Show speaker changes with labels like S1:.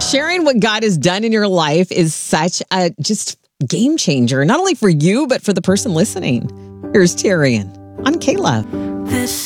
S1: Sharing what God has done in your life is such a just game changer, not only for you, but for the person listening. Here's Tyrion on K-Love.
S2: This